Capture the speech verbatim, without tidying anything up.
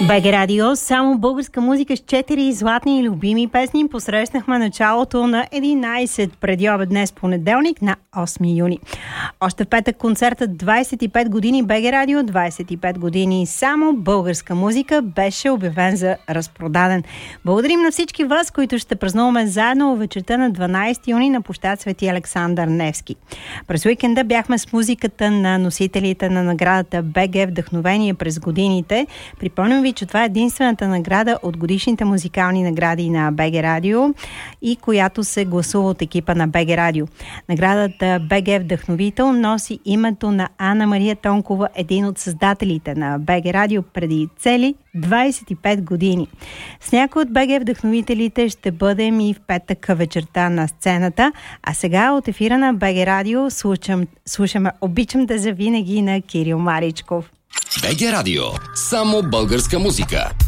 БГ Радио, само българска музика с четири златни и любими песни. Посрещнахме началото на единайсет преди обед днес, понеделник, на осми юни. Още в петък концертът двайсет и пет години БГ Радио, двайсет и пет години само българска музика беше обявен за разпродаден. Благодарим на всички вас, които ще празнуваме заедно вечерта на дванайсети юни на площад Свети Александър Невски. През уикенда бяхме с музиката на носителите на наградата БГ Вдъхновение през годините. Припомням ви, че това е единствената награда от годишните музикални награди на БГ Радио и която се гласува от екипа на БГ Радио. Наградата БГ Вдъхновител носи името на Ана Мария Тонкова, един от създателите на БГ Радио преди цели двайсет и пет години. С някои от БГ Вдъхновителите ще бъдем и в петък вечерта на сцената, а сега от ефира на БГ Радио слушам, слушаме "Обичам те завинаги" на Кирил Маричков. БГ Радио. Само българска музика.